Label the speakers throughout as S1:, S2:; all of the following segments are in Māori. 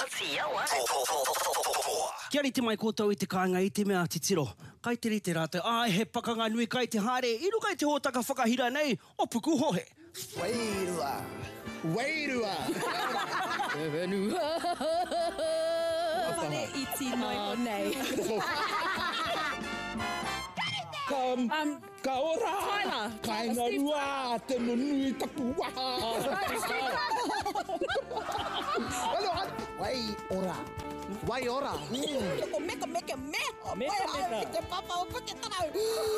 S1: Kia rite mai koutou I te kāinga I te mea titiro. Kai te rite rātou, he pakanga nui kai te hare, iru kai te hōtaka whakahira nei, o puku hohe.
S2: Wairua. Wairua.
S3: E whenua.
S4: Hare iti noi nei.
S2: Ka ora.
S4: Tyler.
S2: Kāinga rua, te nunui tapu waha. Wai ora. Wai ora.
S4: O meka meka me.
S3: Meka meka.
S4: Te papa o puke tarau.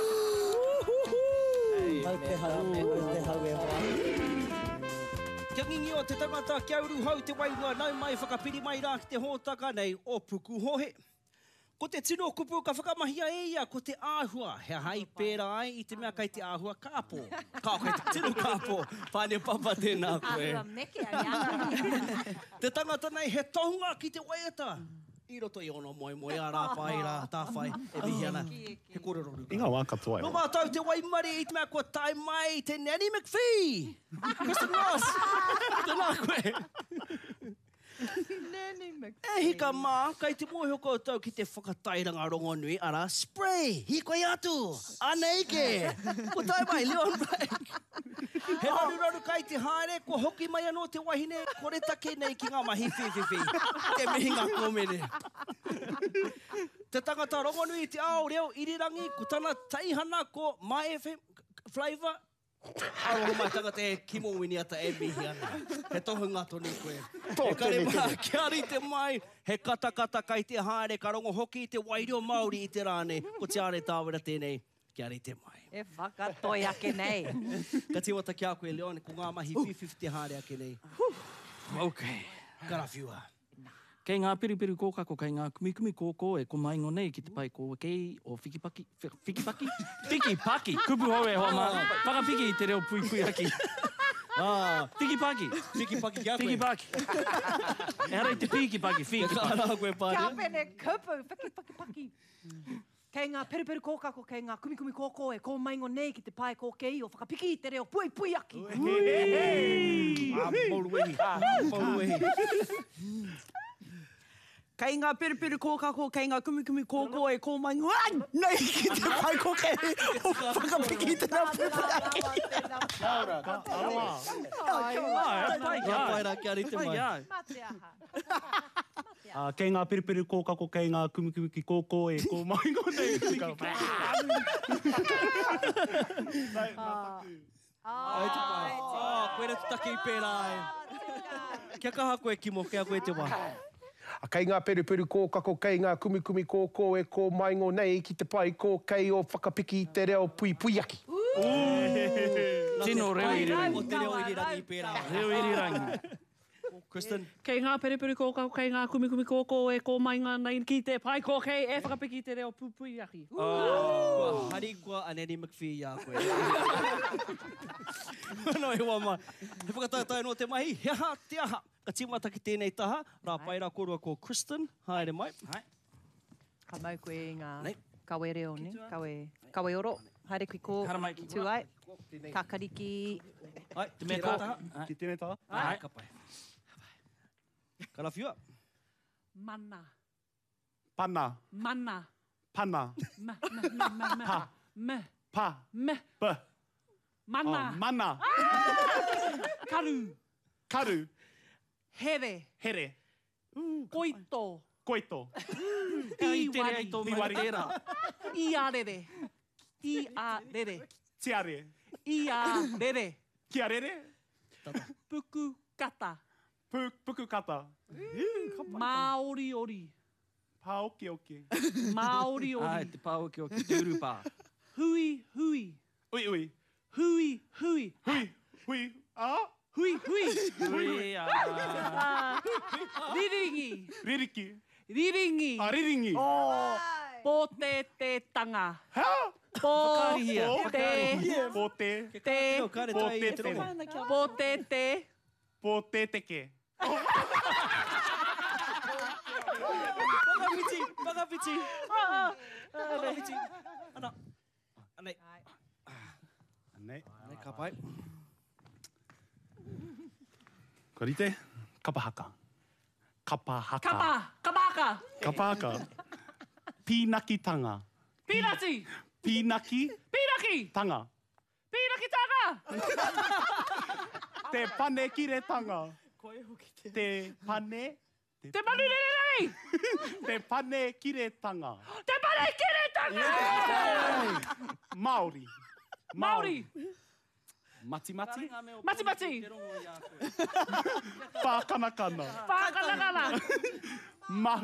S2: Hau te hau e hoa.
S1: Kia ngingi o te tangata kia uru hau te wairua nau mai whakapiri mai rā ki te hōtaka nei o puku hohe. Ko te tino kupu ka whakamahia e ia ko te āhua. He hai pērā ai I te mea kai te āhua kāpō. Kā kai te tino kāpō. Pāne papa tēnā koe.
S4: Āhua meke a ia.
S1: Te tangata nei he tohunga ki te waiata. I roto I ono moe a rā pai rā tāwhai. E mihi ana. He kōrero.
S5: Inga wā katoa.
S1: No mātou te waimari I te mea kua tai mai te Nanny McPhee. Kristen Ross. Tēnā koe.
S4: Nanny McPhee.
S1: E hika mā, kai te mōhio koutou ki te whakatairanga rongo nui, ara, spray, hikoi atu, aneike, ko tai mai, Leon Blake. He raru kai te haere, ko hoki mai anō te wahine, ko re take nei ki ngā mahi whiwhiwhi, te mihinga komene. Te tangata rongo nui te ao reo irirangi, ko tana taihana ko My FM flavour, Aroho mai tangata e kimo wini ata e mihi ana. He tohu ngato ni koe. He kare mā, kia rite mai, he katakata kai te haere, ka rongo hoki I te waireo Māori I te rāne, ko te are tāwera tēnei, kia rite mai.
S4: E whakatoi ake nei.
S1: Ka tiwata kia koe Leone, ko ngā mahi whiwhiwhi te haere ake nei.
S3: Okay.
S1: Karawhiua.
S3: Kei ngā piripiri kōkako, kei ngā kumikumi kōkō e ko maingo nei ki te pai ko kei o whikipaki. Whikipaki? Kupu hoe hoa mā. Whakapiki I te reo pui aki. Whikipaki.
S1: Whikipaki kia koe.
S3: Whikipaki. E harai te whikipaki, whikipaki.
S1: Ka ara koe
S4: Kia
S1: pārea.
S4: pene kupu, whaki. Kei ngā periperi kōkako, kei ngā kumikumi kōkō e ko maingo nei ki te pai ko kei o whakapiki I te reo pui aki.
S1: Mauruehi. Mauruehi.
S6: Kei ngā periperi kōkako, kei ngā kumikumi kōkō e ko maingo nei ki te pai ko kei o whakapiki te reo pui aki.
S2: Kia ora.
S1: Kia paira, kia rite mai.
S4: Mate aha.
S5: Kei ngā piripiri kōkako, kei ngā kumikumi kōkō e ko maingo nei.
S1: Ai te pai. Koe re tutake I pērā e. Kia kaha koe kimo, kia koe te wā.
S7: Kei ngā periperi kōkako, kei ngā kumikumi kōkō e ko maingo nei ki te pai ko kei o whakapiki I te reo pui aki.
S3: Tino reo irirangi.
S1: O te reo irirangi I pērā.
S3: Reo irirangi.
S1: Kristen.
S6: Kei ngā periperi kōkako, kei ngā kumikumi kōkō e ko mainga nei ki te pai ko kei e whakapiki te reo pui aki.
S1: Kua hari kua a Nanny McPhee ia koe. No e wama. He whakatautai no te mahi, he aha, te aha. Ka timata ki tēnei taha, rā paira korua ko Kristen. Haere mai. Hai.
S4: Ka mau koe I ngā
S1: Nei.
S4: kawe reo ne, kawe oro. Haere kui ko
S3: Hara mai ki
S4: tu ai. Kakariki.
S1: Hai, te
S3: Me
S1: mea
S3: ko.
S1: taha.
S5: Ki tēnei tā?
S1: Hai, ka pai. Karawhiua.
S6: Mana.
S5: Pana.
S6: Mana.
S5: Pana.
S6: Me.
S5: Pa.
S6: Me.
S5: Pa.
S6: Mana.
S5: Mana.
S6: Karu.
S5: Karu.
S6: Here.
S5: Here.
S6: Koito.
S5: Koito.
S3: I te rei tō mai
S5: Tiwari.
S3: tērā.
S6: Iarere. Iarere.
S5: Tiare.
S6: Iarere.
S5: Kia rere.
S6: Puku kata.
S5: Puku kata.
S6: Maori ori.
S5: Paoki oki.
S6: Maori
S3: Ai,
S6: ori.
S3: te pāo ki o ki te urupā.
S6: Hui hui.
S5: Ui ui.
S6: Hui hui.
S5: Hui. Hui.
S6: Hui hui.
S3: Ui,
S6: Riringi.
S5: Ririki.
S6: Riringi.
S5: Riringi.
S6: Po te tanga.
S5: Ha?
S6: Po
S3: Whakarihia.
S6: te.
S5: Po te.
S6: Te.
S1: Teo, kare tai e te rongo.
S6: Po te te.
S5: Po te teke.
S1: Whakawhiti. Whakawhiti. Ana. Anei.
S5: Nei.
S1: Anei, ka pai.
S5: Ko rite, kapahaka. Kapahaka.
S4: Kapaka.
S5: Kapahaka. Pīnakitanga.
S4: Pinati.
S5: Pīnaki.
S4: Pinaki.
S5: Tanga.
S4: Pinaki tanga.
S5: Te pane kiretanga. Te pane.
S4: Te manu nei.
S5: Te pane kiretanga.
S4: Te pane kiretanga.
S5: Maori.
S4: Maori.
S5: Mati mati.
S4: Mati mati.
S5: Pākanakana.
S4: Pākanakana.
S5: Mahu.